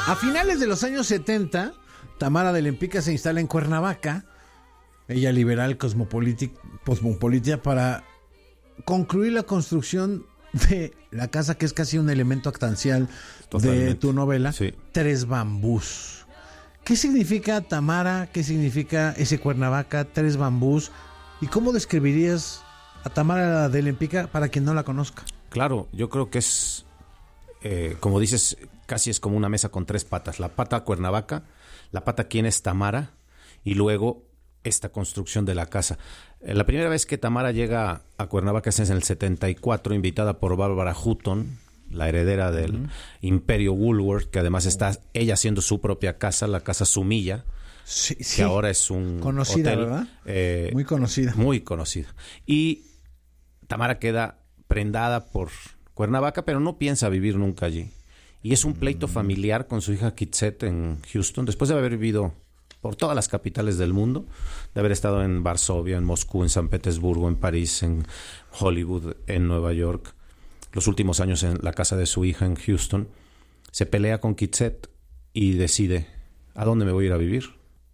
A finales de los años 70, Tamara de Lempicka se instala en Cuernavaca, ella liberal cosmopolita, para concluir la construcción de la casa que es casi un elemento actancial de tu novela, sí. Tres Bambús. ¿Qué significa Tamara? ¿Qué significa ese Cuernavaca, Tres Bambús? ¿Y cómo describirías a Tamara de Lempicka para quien no la conozca? Claro, yo creo que es, como dices, casi es como una mesa con tres patas. La pata Cuernavaca, la pata quién es Tamara, y luego esta construcción de la casa. La primera vez que Tamara llega a Cuernavaca es en el 74, invitada por Barbara Hutton, la heredera del Imperio Woolworth, que además está ella haciendo su propia casa, la casa Sumilla, que ahora es un conocida, hotel, ¿verdad? Muy conocida. Muy conocida. Y Tamara queda prendada por Cuernavaca, pero no piensa vivir nunca allí. Y es un pleito familiar con su hija Kitset en Houston, después de haber vivido por todas las capitales del mundo, de haber estado en Varsovia, en Moscú, en San Petersburgo, en París, en Hollywood, en Nueva York, los últimos años en la casa de su hija en Houston. Se pelea con Kitset y decide, ¿a dónde me voy a ir a vivir?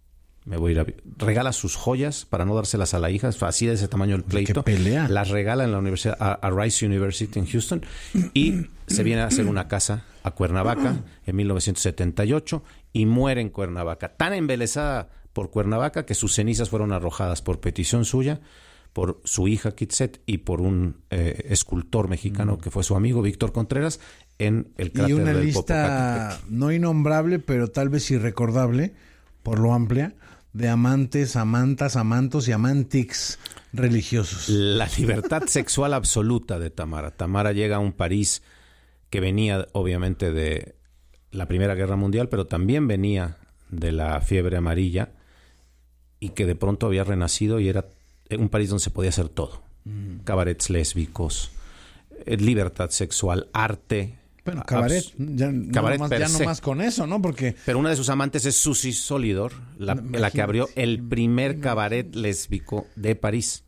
Regala sus joyas para no dárselas a la hija, así de ese tamaño el pleito. ¿Qué pelea? Las regala en la universidad, a Rice University en Houston, y se viene a hacer una casa a Cuernavaca en 1978 y muere en Cuernavaca. Tan embelesada por Cuernavaca que sus cenizas fueron arrojadas por petición suya, por su hija Kitset y por un escultor mexicano que fue su amigo Víctor Contreras en el cráter del Popocatépetl. Y una lista no innombrable, pero tal vez irrecordable por lo amplia, de amantes, amantas, amantos y amantics religiosos. La libertad sexual absoluta de Tamara. Tamara llega a un París que venía obviamente de la Primera Guerra Mundial, pero también venía de la fiebre amarilla, y que de pronto había renacido y era un París donde se podía hacer todo. Cabarets lésbicos, libertad sexual, arte. Bueno, cabaret, ya no más con eso, ¿no? Pero una de sus amantes es Susie Solidor, la que abrió el primer cabaret lésbico de París.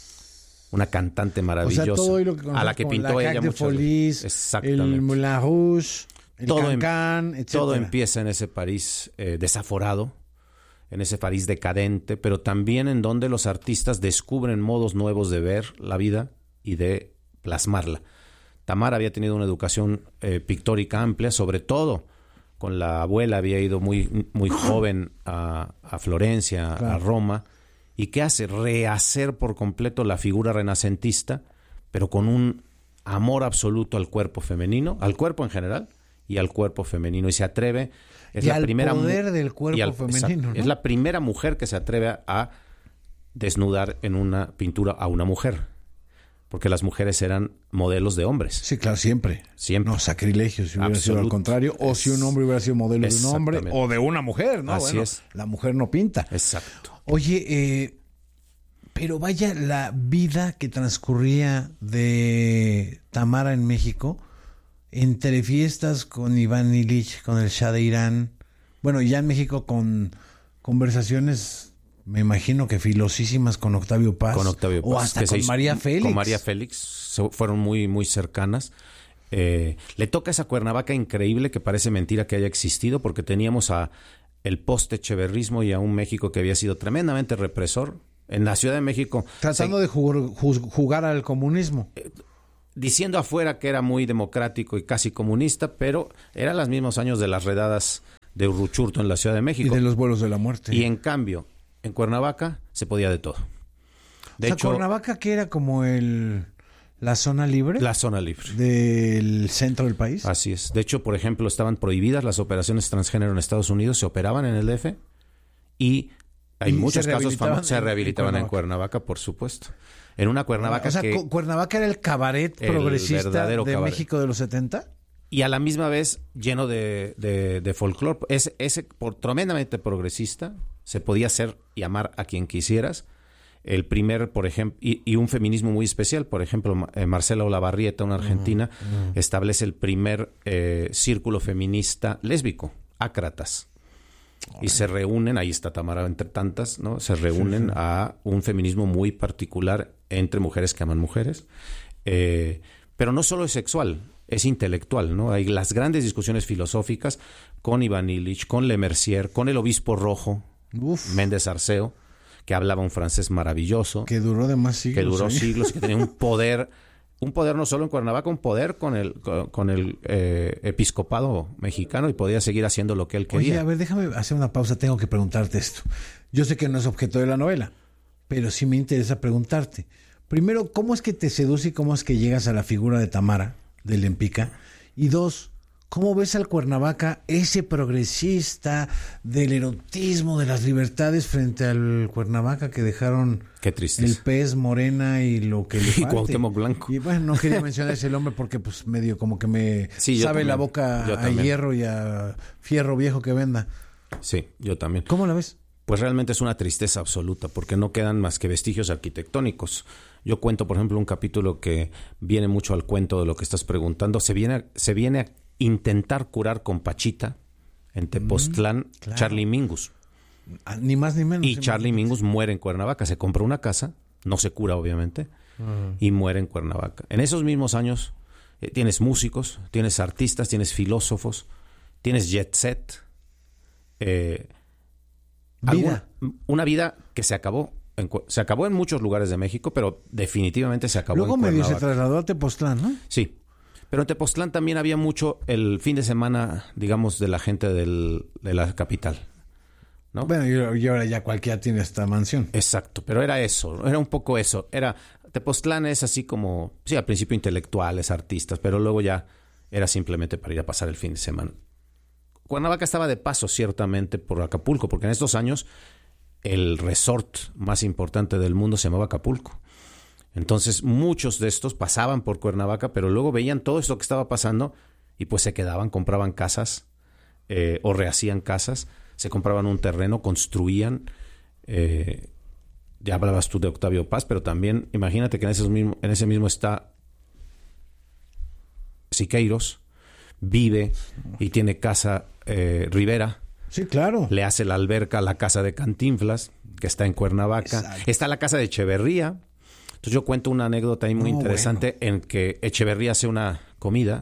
Una cantante maravillosa, todo lo que a la que pintó ella mucho. Exactamente. El Moulin Rouge, el Cancan, etc. Todo empieza en ese París desaforado, en ese París decadente, pero también en donde los artistas descubren modos nuevos de ver la vida y de plasmarla. Tamara había tenido una educación pictórica amplia, sobre todo con la abuela, había ido muy, muy joven a Florencia, claro, a Roma. ¿Y qué hace? Rehacer por completo la figura renacentista, pero con un amor absoluto al cuerpo femenino, al cuerpo en general y al cuerpo femenino. Y se atreve... Es y la al primera poder del cuerpo femenino, ¿no? Es la primera mujer que se atreve a desnudar en una pintura a una mujer. Porque las mujeres eran modelos de hombres. Sí, claro, siempre. No, sacrilegio si hubiera sido al contrario. O si un hombre hubiera sido modelo de un hombre o de una mujer, ¿no? Así es. La mujer no pinta. Exacto. Oye, pero vaya la vida que transcurría de Tamara en México, entre fiestas con Iván Illich, con el Shah de Irán. Bueno, ya en México con conversaciones... Me imagino que filosísimas con Octavio Paz. O hasta con María Félix. Con María Félix. Fueron muy, muy cercanas. Le toca esa Cuernavaca increíble que parece mentira que haya existido, porque teníamos a el post-echeverrismo y a un México que había sido tremendamente represor. En la Ciudad de México... Tratando de jugar al comunismo. Diciendo afuera que era muy democrático y casi comunista, pero eran los mismos años de las redadas de Uruchurtu en la Ciudad de México. Y de los vuelos de la muerte. Y en cambio... En Cuernavaca se podía de todo. De hecho, Cuernavaca, que era como la zona libre. La zona libre. Del centro del país. Así es. De hecho, por ejemplo, estaban prohibidas las operaciones transgénero en Estados Unidos, se operaban en el DF y hay muchos casos famosos. Se rehabilitaban en Cuernavaca, por supuesto. En una Cuernavaca Cuernavaca era el cabaret progresista de cabaret. México de los 70. Y a la misma vez lleno de folclore. Tremendamente progresista. Se podía hacer y amar a quien quisieras. El primer, por ejemplo, y un feminismo muy especial. Por ejemplo, Marcela Olavarrieta, una argentina, establece el primer círculo feminista lésbico, Ácratas. Y se reúnen, ahí está Tamara entre tantas, ¿no? Se reúnen a un feminismo muy particular entre mujeres que aman mujeres. Pero no solo es sexual. es intelectual, ¿no? Hay las grandes discusiones filosóficas con Iván Illich, con Le Mercier, con el obispo rojo, Méndez Arceo, que hablaba un francés maravilloso. Que duró de más siglos. Que duró siglos, que tenía un poder no solo en Cuernavaca, un poder con el episcopado mexicano, y podía seguir haciendo lo que él quería. Oye, a ver, déjame hacer una pausa, tengo que preguntarte esto. Yo sé que no es objeto de la novela, pero sí me interesa preguntarte. Primero, ¿cómo es que te seduce y cómo es que llegas a la figura de Tamara de Lempicka? Y dos, ¿cómo ves al Cuernavaca, ese progresista del erotismo, de las libertades, frente al Cuernavaca que dejaron Qué tristeza. el pez Morena y lo que le falte? Y Cuauhtémoc Blanco. Y bueno, no quería mencionar ese nombre porque pues medio como que me sabe también, la boca a hierro y a fierro viejo que venda. Sí, yo también. ¿Cómo la ves? Pues realmente es una tristeza absoluta, porque no quedan más que vestigios arquitectónicos. Yo cuento, por ejemplo, un capítulo que viene mucho al cuento de lo que estás preguntando. Se viene a intentar curar con Pachita en Tepoztlán, claro. Charlie Mingus. Ni más ni menos. Y Charlie Mingus muere en Cuernavaca. Se compra una casa, no se cura obviamente, y muere en Cuernavaca. En esos mismos años tienes músicos, tienes artistas, tienes filósofos, tienes jet set. Una vida que se acabó. Se acabó en muchos lugares de México, pero definitivamente se acabó Luego en Cuernavaca. Luego medio se trasladó a Tepoztlán, ¿no? Sí. Pero en Tepoztlán también había mucho el fin de semana, digamos, de la gente de la capital, ¿no? Bueno, y ahora ya cualquiera tiene esta mansión. Exacto, pero era eso, era un poco eso. Tepoztlán es así como, sí, al principio intelectuales, artistas, pero luego ya era simplemente para ir a pasar el fin de semana. Cuernavaca estaba de paso, ciertamente, por Acapulco, porque en estos años el resort más importante del mundo se llamaba Acapulco. Entonces muchos de estos pasaban por Cuernavaca, pero luego veían todo esto que estaba pasando y pues se quedaban, compraban casas o rehacían casas, se compraban un terreno, construían. Ya hablabas tú de Octavio Paz, pero también imagínate que en ese mismo está Siqueiros, vive y tiene casa Rivera. Sí, claro. Le hace la alberca a la casa de Cantinflas, que está en Cuernavaca. Exacto. Está la casa de Echeverría. Entonces yo cuento una anécdota ahí muy interesante en que Echeverría hace una comida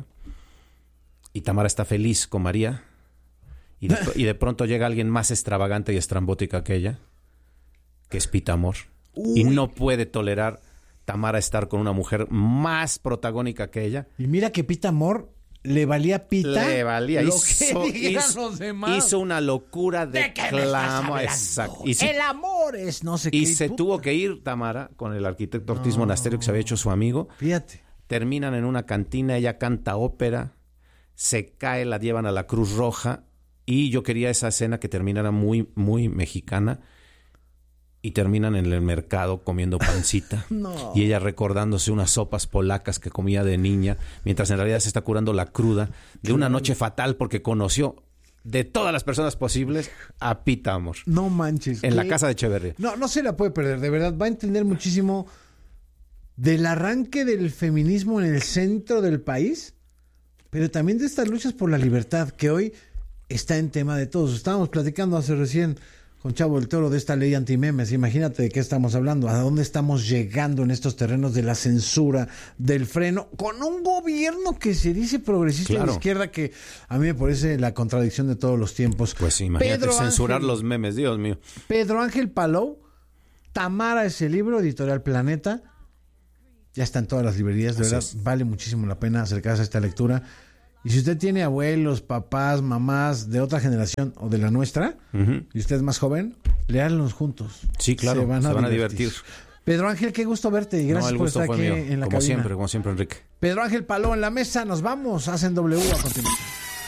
y Tamara está feliz con María y de pronto llega alguien más extravagante y estrambótica que ella, que es Pita Amor. Y no puede tolerar Tamara estar con una mujer más protagónica que ella. Y mira que Pita Amor le valía pita. Le valía. Lo que digan los demás. Hizo una locura de clamo. Exacto. El amor es no sé qué. Y se tuvo que ir Tamara con el arquitecto Ortiz Monasterio, que se había hecho su amigo. Fíjate. Terminan en una cantina, ella canta ópera, se cae, la llevan a la Cruz Roja. Y yo quería esa escena que terminara muy, muy mexicana. Y terminan en el mercado comiendo pancita. No. Y ella recordándose unas sopas polacas que comía de niña, mientras en realidad se está curando la cruda de una noche fatal porque conoció de todas las personas posibles a Pita Amor. No manches. En la casa de Echeverría. No se la puede perder, de verdad. Va a entender muchísimo del arranque del feminismo en el centro del país, pero también de estas luchas por la libertad que hoy está en tema de todos. Estábamos platicando hace recién con Chavo del Toro de esta ley antimemes. Imagínate de qué estamos hablando, a dónde estamos llegando en estos terrenos de la censura, del freno, con un gobierno que se dice progresista de izquierda, que a mí me parece la contradicción de todos los tiempos. Pues imagínate censurar los memes, Dios mío. Pedro Ángel Palou, Tamara, ese libro, Editorial Planeta, ya está en todas las librerías, de verdad, vale muchísimo la pena acercarse a esta lectura. Y si usted tiene abuelos, papás, mamás de otra generación o de la nuestra, y usted es más joven, léanlos juntos. Sí, claro, se van a divertir. Pedro Ángel, qué gusto verte y gracias por estar aquí en la cabina. Como siempre, Enrique. Pedro Ángel Palou en la mesa, nos vamos, hacen W a continuación.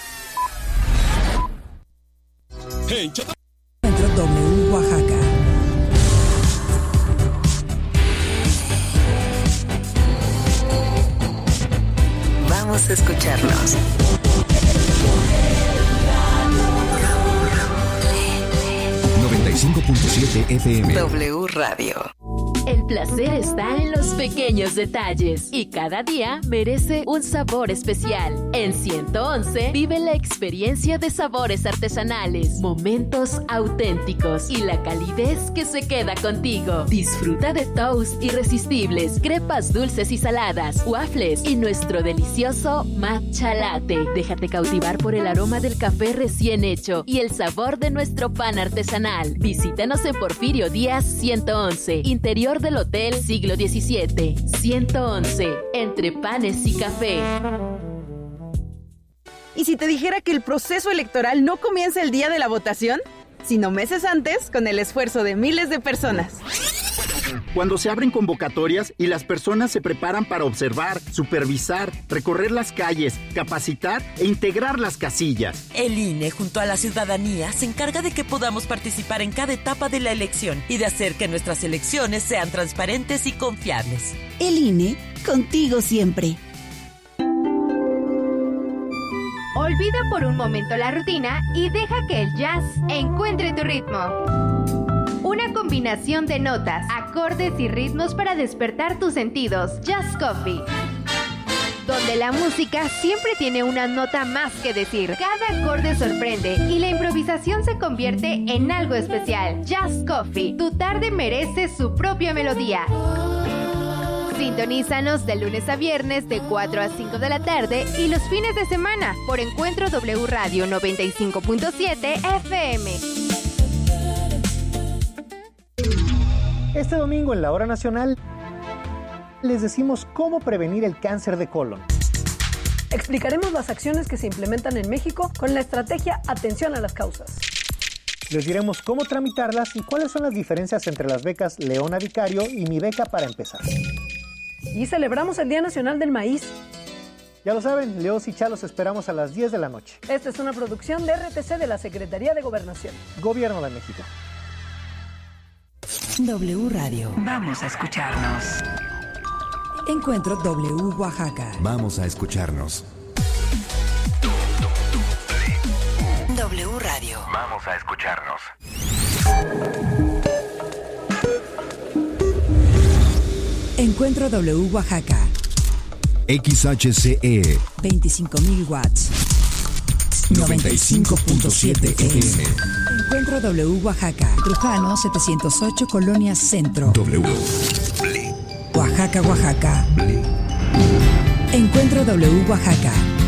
Centro W Oaxaca. Vamos a escucharnos. 95.7 FM. W Radio. El placer está en los pequeños detalles y cada día merece un sabor especial. En 111 vive la experiencia de sabores artesanales, momentos auténticos y la calidez que se queda contigo. Disfruta de toast irresistibles, crepas dulces y saladas, waffles y nuestro delicioso matcha latte. Déjate cautivar por el aroma del café recién hecho y el sabor de nuestro pan artesanal. Visítanos en Porfirio Díaz 111, interior del Hotel Siglo XVII. 111, entre panes y café. ¿Y si te dijera que el proceso electoral no comienza el día de la votación, sino meses antes, con el esfuerzo de miles de personas? Cuando se abren convocatorias y las personas se preparan para observar, supervisar, recorrer las calles, capacitar e integrar las casillas. El INE, junto a la ciudadanía, se encarga de que podamos participar en cada etapa de la elección y de hacer que nuestras elecciones sean transparentes y confiables. El INE, contigo siempre. Olvida por un momento la rutina y deja que el jazz encuentre tu ritmo. Una combinación de notas, acordes y ritmos para despertar tus sentidos. Jazz Coffee. Donde la música siempre tiene una nota más que decir. Cada acorde sorprende y la improvisación se convierte en algo especial. Jazz Coffee. Tu tarde merece su propia melodía. Sintonízanos de lunes a viernes de 4 a 5 de la tarde y los fines de semana por Encuentro W Radio 95.7 FM. Este domingo en la Hora Nacional les decimos cómo prevenir el cáncer de colon. Explicaremos las acciones que se implementan en México con la estrategia Atención a las Causas. Les diremos cómo tramitarlas y cuáles son las diferencias entre las becas Leona Vicario y Mi Beca para Empezar. Y celebramos el Día Nacional del Maíz. Ya lo saben, Leos y Chalos esperamos a las 10 de la noche. Esta es una producción de RTC de la Secretaría de Gobernación. Gobierno de México. W Radio. Vamos a escucharnos. Encuentro W Oaxaca. Vamos a escucharnos. W Radio. Vamos a escucharnos. Encuentro W Oaxaca. XHCE 25,000 watts. 95.7 FM. Encuentro W Oaxaca. Trujano 708, Colonia Centro. W. Oaxaca, Oaxaca. Encuentro W Oaxaca.